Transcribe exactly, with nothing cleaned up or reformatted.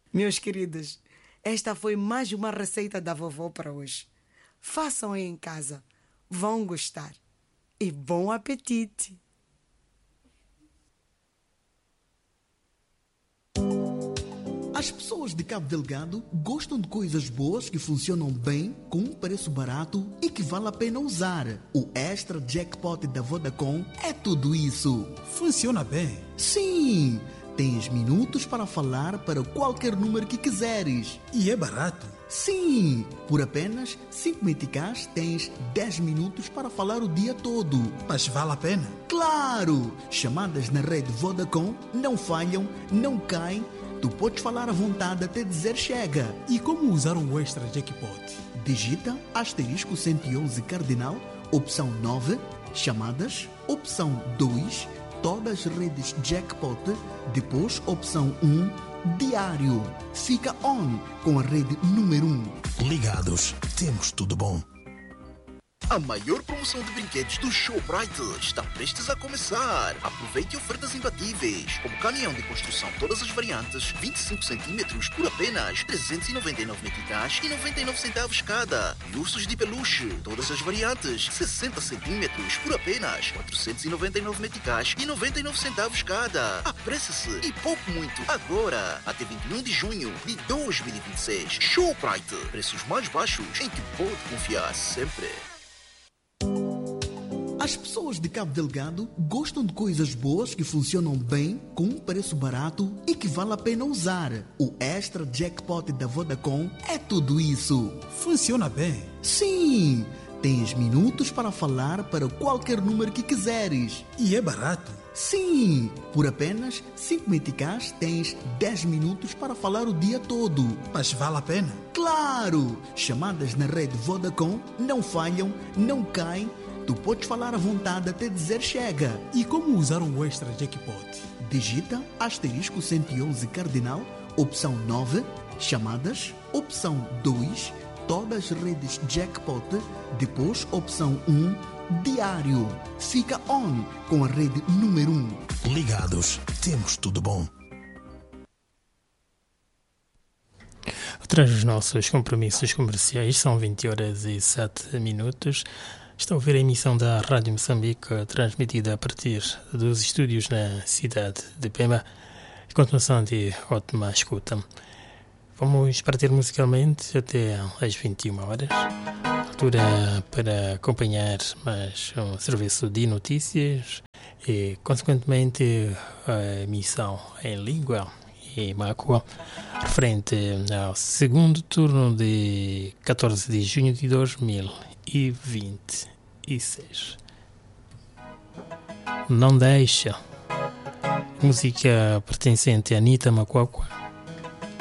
Meus queridos, esta foi mais uma receita da vovó para hoje. Façam aí em casa, vão gostar. E bom apetite! As pessoas de Cabo Delgado gostam de coisas boas que funcionam bem, com um preço barato e que vale a pena usar. O Extra Jackpot da Vodacom é tudo isso. Funciona bem? Sim! Tens minutos para falar para qualquer número que quiseres. E é barato? Sim! Por apenas cinco meticais tens dez minutos para falar o dia todo. Mas vale a pena? Claro! Chamadas na rede Vodacom não falham, não caem. Tu podes falar à vontade até dizer chega. E como usar o Extra Jackpot? Digita asterisco cento e onze cardinal, opção nove, chamadas, opção dois, todas as redes Jackpot, depois opção um, diário. Fica on com a rede número um. Ligados, temos tudo bom. A maior promoção de brinquedos do Showbrite está prestes a começar. Aproveite ofertas imbatíveis, como caminhão de construção todas as variantes, vinte e cinco centímetros por apenas trezentos e noventa e nove meticais e noventa e nove centavos cada. E ursos de peluche, todas as variantes, sessenta centímetros por apenas quatrocentos e noventa e nove meticais e noventa e nove centavos cada. Apresse-se e poupe muito agora, até vinte e um de junho de dois mil e vinte e seis. Showbrite, preços mais baixos em que pode confiar sempre. As pessoas de Cabo Delgado gostam de coisas boas que funcionam bem, com um preço barato e que vale a pena usar. O Extra Jackpot da Vodacom é tudo isso. Funciona bem? Sim! Tens minutos para falar para qualquer número que quiseres. E é barato? Sim! Por apenas cinco meticais tens dez minutos para falar o dia todo. Mas vale a pena? Claro! Chamadas na rede Vodacom não falham, não caem. Tu podes falar à vontade até dizer chega. E como usar o Extra Jackpot? Digita asterisco cento e onze cardinal, opção nove, chamadas, opção dois, todas as redes Jackpot, depois opção um, diário. Fica on com a rede número um. Ligados, temos tudo bom. Atrás dos nossos compromissos comerciais, são vinte horas e sete minutos. Estão a ouvir a emissão da Rádio Moçambique, transmitida a partir dos estúdios na cidade de Pemba. A continuação de ótima escuta. Vamos partir musicalmente até às vinte e uma horas. Altura para acompanhar mais um serviço de notícias e, consequentemente, a emissão em língua e mácua, referente ao segundo turno de catorze de junho de dois mil e vinte e seis. Não deixa. Música pertencente a Anitta Macuacua.